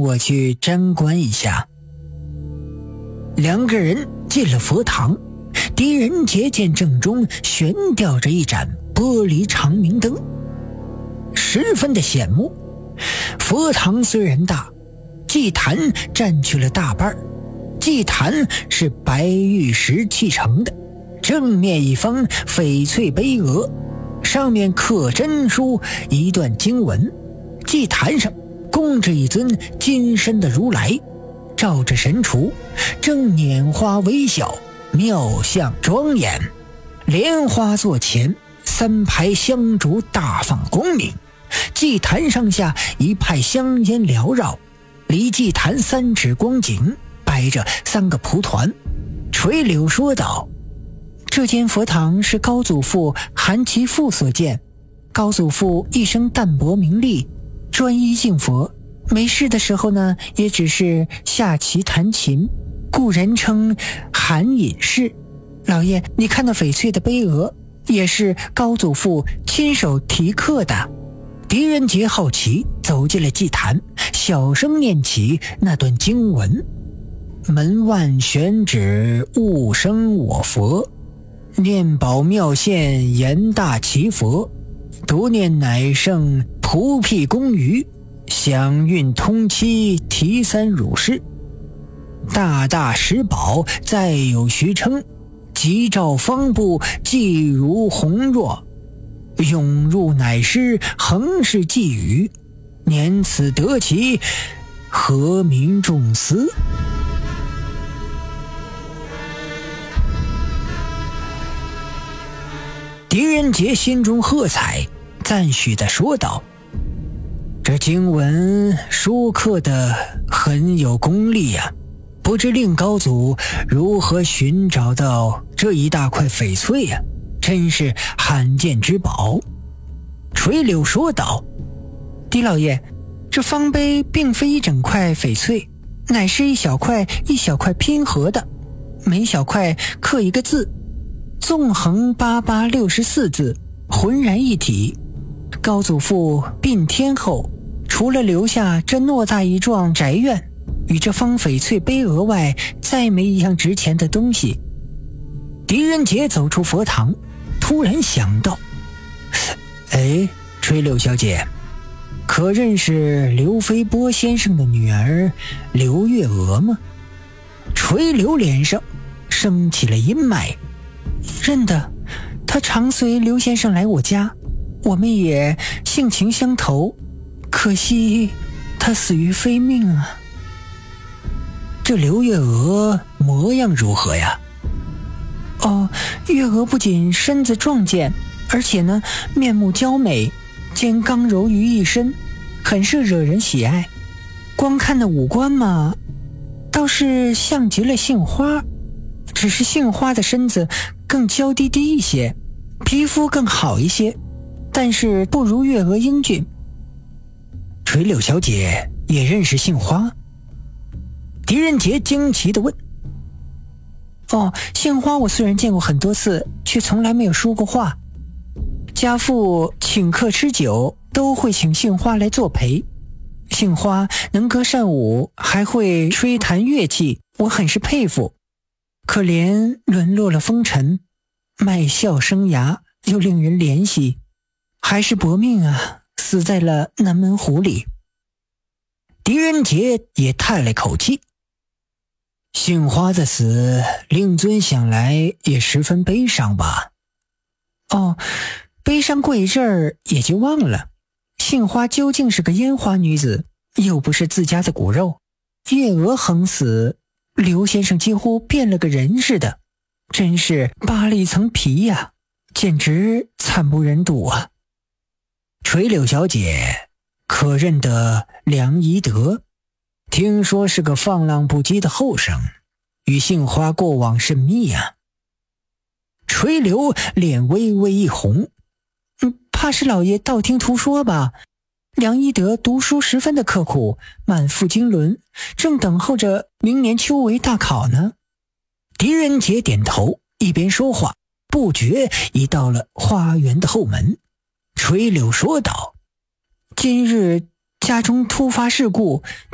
我去瞻观一下。两个人进了佛堂，狄仁杰见正中悬吊着一盏玻璃长明灯，十分的显目。佛堂虽然大，祭坛占去了大半，祭坛是白玉石砌成的，正面一方翡翠碑额，上面刻真书一段经文，祭坛上供着一尊金身的如来，照着神厨，正拈花微笑，妙相庄严。莲花座前3排香烛大放光明，祭坛上下一派香烟缭绕，离祭坛3尺光景摆着3个蒲团。垂柳说道：这间佛堂是高祖父韩其父所建，高祖父一生淡泊名利，专一敬佛，没事的时候呢，也只是下棋弹琴，故人称韩隐士。老爷，你看那翡翠的碑额，也是高祖父亲手题刻的。狄仁杰好奇走进了祭坛，小声念起那段经文：门万玄指悟生我佛，念宝妙现言大奇佛，读念乃圣普辟公余，享运通期提3汝事，大大石宝再有徐称，吉兆方布既如红若，涌入乃师恒是寄语，年此得其和民众思。狄仁杰心中喝彩，赞许地说道：这经文书刻得很有功力呀，不知令高祖如何寻找到这一大块翡翠呀，真是罕见之宝。垂柳说道：狄老爷，这方碑并非一整块翡翠，乃是一小块一小块拼合的，每小块刻一个字，纵横8864字，浑然一体。高祖父并天后，除了留下这偌大一幢宅院与这方翡翠碑额外，再没一样值钱的东西。狄仁杰走出佛堂，突然想到：垂柳小姐，可认识刘飞波先生的女儿刘月娥吗？垂柳脸上升起了阴霾：认得，她常随刘先生来我家，我们也性情相投，可惜她死于非命啊。这刘月娥模样如何呀？月娥不仅身子壮健，而且呢面目娇美，兼刚柔于一身，很是惹人喜爱。光看那五官嘛，倒是像极了杏花，只是杏花的身子更娇滴滴一些，皮肤更好一些，但是不如月娥英俊。垂柳小姐也认识杏花？狄仁杰惊奇地问。杏花我虽然见过很多次，却从来没有说过话。家父请客吃酒都会请杏花来作陪，杏花能歌善舞，还会吹弹乐器，我很是佩服。可怜沦落了风尘，卖笑生涯又令人怜惜，还是薄命啊，死在了南门湖里。狄仁杰也叹了口气。杏花的死，令尊想来也十分悲伤吧？悲伤过一阵儿也就忘了。杏花究竟是个烟花女子，又不是自家的骨肉。月娥横死，刘先生几乎变了个人似的，真是扒了一层皮呀，简直惨不忍睹啊。垂柳小姐可认得梁宜德？听说是个放浪不羁的后生，与杏花过往甚密啊。垂柳脸微微一红，怕是老爷道听途说吧。梁一德读书十分的刻苦，满腹经纶，正等候着明年秋闱大考呢。狄仁杰点头，一边说话，不觉已到了花园的后门。垂柳说道：今日家中突发事故，